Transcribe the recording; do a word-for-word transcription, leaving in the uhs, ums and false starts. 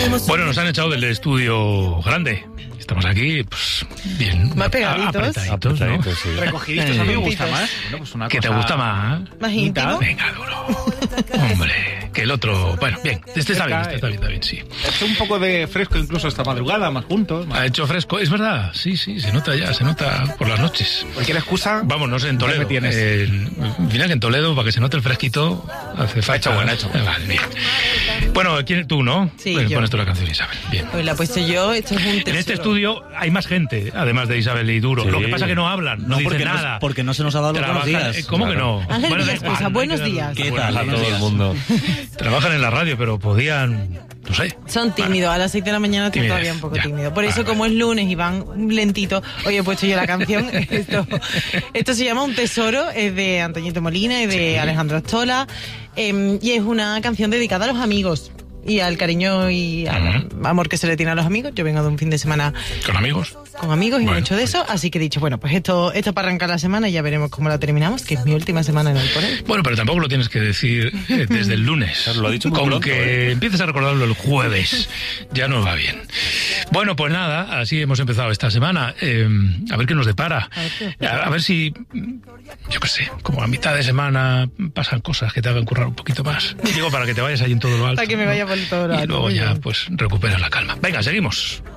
Bueno, nos han echado del estudio grande. Estamos aquí, pues, bien. Más pegaditos. Apretaditos, Apretaditos, ¿no? sí. Recogiditos, a mí me gusta más. Bueno, pues una ¿Qué te cosa gusta más? Más íntimo. Venga, duro. Hombre, que el otro... Bueno, bien, este está bien, este está bien, está bien, sí. Ha hecho un poco de fresco incluso esta madrugada, más juntos. Más... Ha hecho fresco, es verdad, sí, sí, se nota ya, se nota por las noches. Cualquier excusa... Vamos, no sé, en Toledo. me tienes. Eh, mira que en Toledo, para que se note el fresquito, hace falta... Ha hecho bueno, ha hecho bueno. Vale, bien. Bueno, ¿quién tú, no? Sí, Bueno, yo. pones tú la canción, Isabel. Bien. Pues la he puesto yo, esto es un tesoro. En este estudio hay más gente, además de Isabel y Duro. Sí. Lo que pasa es que no hablan, no, No, dicen porque, nada. no, porque no se nos ha dado los buenos Trabajan- días. eh, ¿Cómo Claro. que no? Ángel da Díaz igual, Pesa, no hay buenos que dar- días. ¿Qué A tal? todo Buenos el días. mundo. Trabajan en la radio, pero podían, no sé. Son tímidos, a las seis de la mañana estoy Timidez, todavía un poco ya. tímido. Por eso, Vale, como vale. es lunes y van lentito, hoy he puesto yo la canción. Esto, esto se llama Un Tesoro, es de Antoñito Molina y de Alejandro Astola. eh, y es una canción dedicada a los amigos y al cariño y al amor que se le tiene a los amigos. Yo vengo de un fin de semana ¿Con amigos? con amigos y Bueno, mucho de eso, así que he dicho, bueno, pues esto esto para arrancar la semana y ya veremos cómo la terminamos, que es mi última semana en el Ponel. Bueno, pero tampoco lo tienes que decir eh, desde el lunes. Claro, lo ha dicho muy Con pronto, que ¿eh? empieces a recordarlo el jueves, ya nos va bien. Bueno, pues nada, así hemos empezado esta semana. Eh, a ver qué nos depara. A ver qué nos A, depara. a ver si, yo qué sé, como a mitad de semana pasan cosas que te hagan currar un poquito más. Digo, para que te vayas ahí en todo lo alto. Para que me vaya por todo lo Y alto, luego muy ya, bien. pues, recuperas la calma. Venga, seguimos.